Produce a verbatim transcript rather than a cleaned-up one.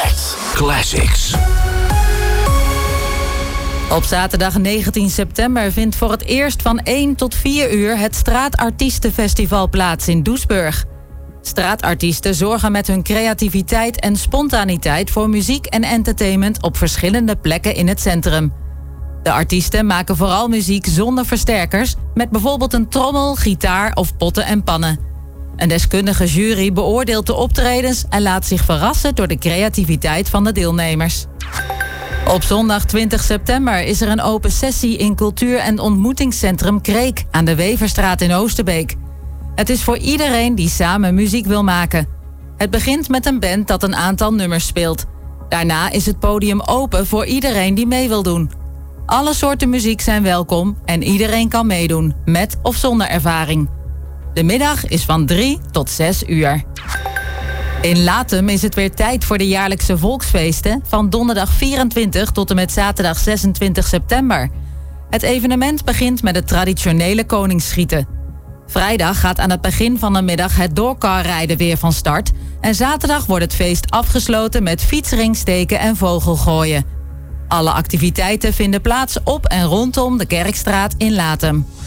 Select Classics. Op zaterdag negentien september vindt voor het eerst van één tot vier uur het Straatartiestenfestival plaats in Doesburg. Straatartiesten zorgen met hun creativiteit en spontaniteit voor muziek en entertainment op verschillende plekken in het centrum. De artiesten maken vooral muziek zonder versterkers, met bijvoorbeeld een trommel, gitaar of potten en pannen. Een deskundige jury beoordeelt de optredens en laat zich verrassen door de creativiteit van de deelnemers. Op zondag twintig september is er een open sessie in cultuur- en ontmoetingscentrum Kreek aan de Weverstraat in Oosterbeek. Het is voor iedereen die samen muziek wil maken. Het begint met een band dat een aantal nummers speelt. Daarna is het podium open voor iedereen die mee wil doen. Alle soorten muziek zijn welkom en iedereen kan meedoen, met of zonder ervaring. De middag is van drie tot zes uur. In Lathum is het weer tijd voor de jaarlijkse volksfeesten van donderdag vierentwintig tot en met zaterdag zesentwintig september. Het evenement begint met het traditionele koningsschieten. Vrijdag gaat aan het begin van de middag het doorkarrijden weer van start en zaterdag wordt het feest afgesloten met fietsringsteken en vogelgooien. Alle activiteiten vinden plaats op en rondom de Kerkstraat in Lathum.